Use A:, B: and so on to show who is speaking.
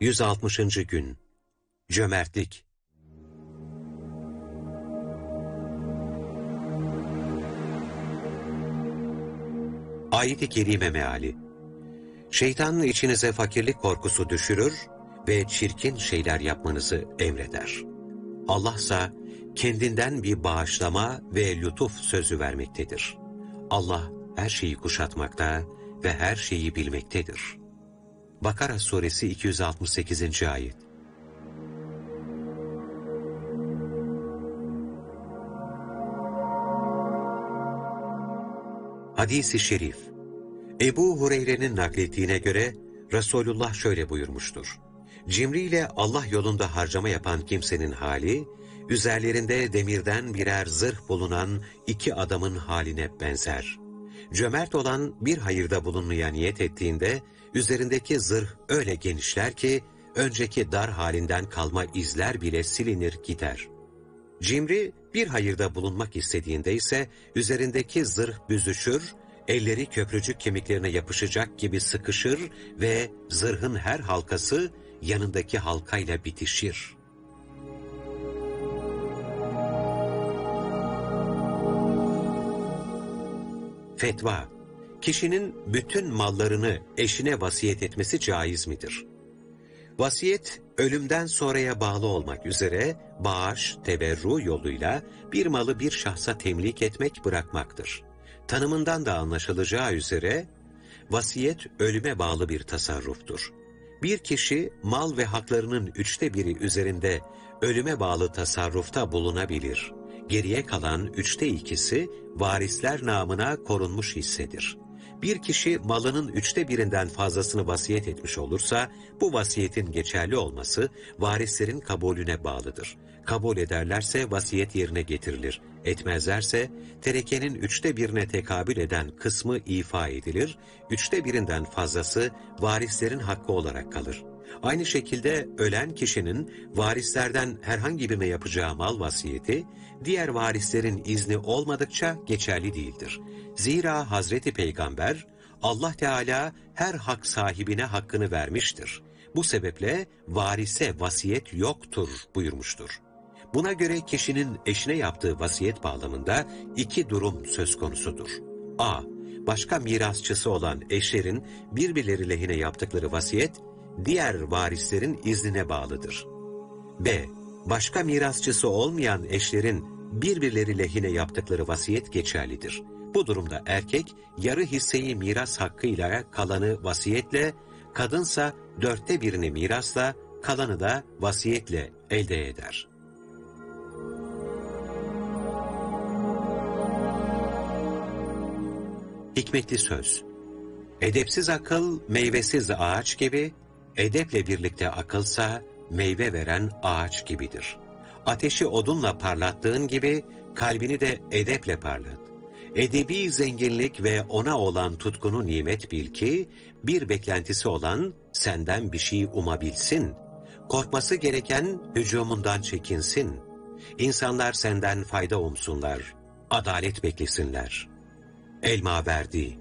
A: 160. Gün. Cömertlik. Ayet-i Kerime meali. Şeytan içinize fakirlik korkusu düşürür ve çirkin şeyler yapmanızı emreder. Allah'sa kendinden bir bağışlama ve lütuf sözü vermektedir. Allah her şeyi kuşatmakta ve her şeyi bilmektedir. Bakara suresi 268. ayet. Hadis-i şerif. Ebu Hureyre'nin naklettiğine göre Resulullah şöyle buyurmuştur: Cimri ile Allah yolunda harcama yapan kimsenin hali, üzerlerinde demirden birer zırh bulunan iki adamın haline benzer. Cömert olan bir hayırda bulunmaya niyet ettiğinde, üzerindeki zırh öyle genişler ki, önceki dar halinden kalma izler bile silinir gider. Cimri bir hayırda bulunmak istediğinde ise, üzerindeki zırh büzüşür, elleri köprücük kemiklerine yapışacak gibi sıkışır ve zırhın her halkası yanındaki halkayla bitişir. Fetva: Kişinin bütün mallarını eşine vasiyet etmesi caiz midir? Vasiyet, ölümden sonraya bağlı olmak üzere bağış, teberru yoluyla bir malı bir şahsa temlik etmek, bırakmaktır. Tanımından da anlaşılacağı üzere, vasiyet ölüme bağlı bir tasarruftur. Bir kişi mal ve haklarının 1/3 üzerinde ölüme bağlı tasarrufta bulunabilir. Geriye kalan 2/3 varisler namına korunmuş hissedir. Bir kişi malının 1/3'ünden fazlasını vasiyet etmiş olursa, bu vasiyetin geçerli olması varislerin kabulüne bağlıdır. Kabul ederlerse vasiyet yerine getirilir. Etmezlerse terekenin 1/3'üne tekabül eden kısmı ifa edilir, 1/3'ünden fazlası varislerin hakkı olarak kalır. Aynı şekilde ölen kişinin varislerden herhangi birine yapacağı mal vasiyeti, diğer varislerin izni olmadıkça geçerli değildir. Zira Hazreti Peygamber, Allah Teala her hak sahibine hakkını vermiştir. Bu sebeple varise vasiyet yoktur buyurmuştur. Buna göre kişinin eşine yaptığı vasiyet bağlamında 2 durum söz konusudur. A. Başka mirasçısı olan eşlerin birbirleri lehine yaptıkları vasiyet, diğer varislerin iznine bağlıdır. B. Başka mirasçısı olmayan eşlerin birbirleri lehine yaptıkları vasiyet geçerlidir. Bu durumda erkek yarı hisseyi miras hakkıyla, kalanı vasiyetle, kadınsa 1/4'ini mirasla, kalanı da vasiyetle elde eder. Hikmetli söz. Edepsiz akıl meyvesiz ağaç gibi, edeple birlikte akılsa meyve veren ağaç gibidir. Ateşi odunla parlattığın gibi kalbini de edeple parlat. Edebi zenginlik ve ona olan tutkunu nimet bil ki, bir beklentisi olan senden bir şey umabilsin. Korkması gereken hücumundan çekinsin. İnsanlar senden fayda umsunlar, adalet beklesinler. El-Maverdi.